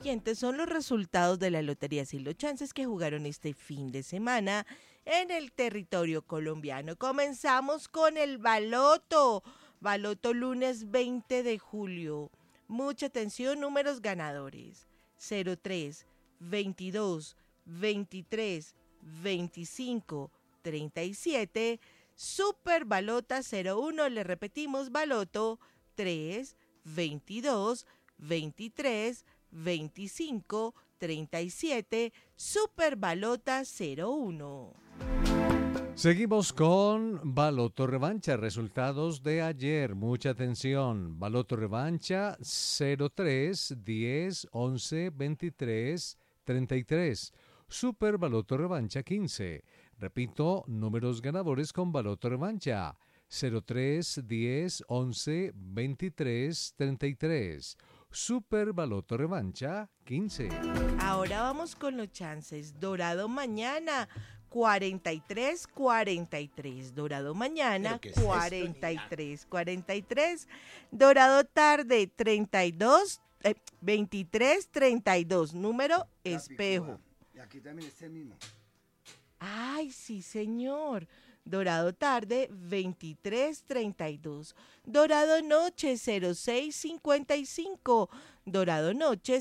siguientes son los resultados de la Lotería Sin los Chances que jugaron este fin de semana en el territorio colombiano. Comenzamos con el baloto. Baloto lunes 20 de julio. Mucha atención, números ganadores. 03, 22, 23, 25, 37. Super Balota 01, le repetimos, Baloto 3, 22, 23, 25, 37, Super Balota 01. Seguimos con Baloto Revancha, resultados de ayer, mucha atención. Baloto Revancha 03, 10, 11, 23, 33. Super Baloto Revancha 15. Repito, números ganadores con Baloto Revancha 03, 10, 11, 23, 33. Super Baloto Revancha 15. Ahora vamos con los chances. Dorado mañana 43, 43. Dorado mañana 43, 43. Dorado tarde 32, 23, 32. Número espejo. Y aquí también está el mismo. Ay, sí, señor. Dorado tarde 2332. Dorado noche 0655. Dorado noche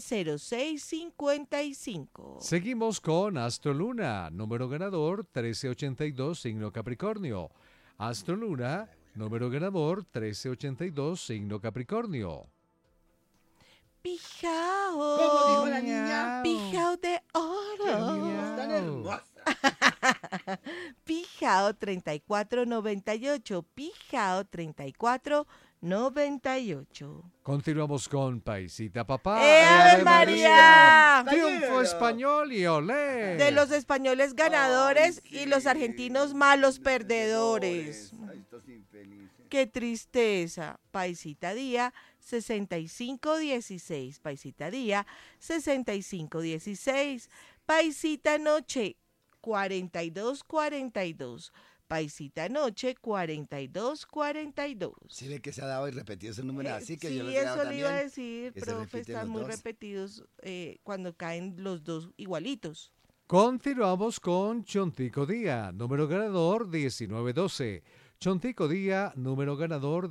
0655. Seguimos con Astro Luna, número ganador 1382, signo Capricornio. Astro Luna, número ganador 1382, signo Capricornio. Pijao. ¿Cómo dijo la niña? Pijao de oro. Tan hermosa. Pijao 3498. Pijao 3498. Continuamos con Paisita Papá. ¡Ave María! Triunfo español y olé. De los españoles ganadores y los argentinos malos perdedores. Ay, estos infelices. ¡Qué tristeza! Paisita Día 6516. Paisita Día 6516. Paisita Noche 4242. Paisita Noche 4242. Sí, ve que se ha dado y repetido ese número así que sí, yo lo he dado eso le iba a también. decir, que se profe, repiten están los muy dos. repetidos cuando caen los dos igualitos. Continuamos con Chontico Día, número ganador 1912. Chontico Día, número ganador